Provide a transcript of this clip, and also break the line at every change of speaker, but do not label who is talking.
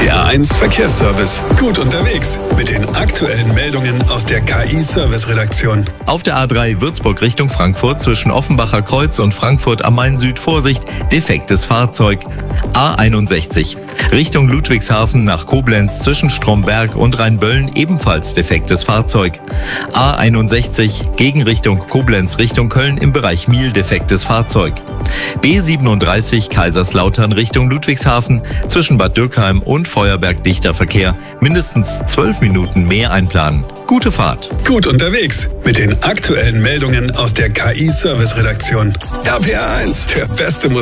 RPR1 Verkehrsservice. Gut unterwegs mit den aktuellen Meldungen aus der KI-Service-Redaktion.
Auf der A3 Würzburg Richtung Frankfurt zwischen Offenbacher Kreuz und Frankfurt am Main Süd Vorsicht, defektes Fahrzeug. A61 Richtung Ludwigshafen nach Koblenz zwischen Stromberg und Rheinböllen ebenfalls defektes Fahrzeug. A61 Gegenrichtung Koblenz Richtung Köln im Bereich Miel defektes Fahrzeug. B37 Kaiserslautern Richtung Ludwigshafen zwischen Bad Dürkheim und Feuerberg dichter Verkehr. Mindestens 12 Minuten mehr einplanen. Gute Fahrt.
Gut unterwegs mit den aktuellen Meldungen aus der KI-Service-Redaktion. RPR1, der beste Musik.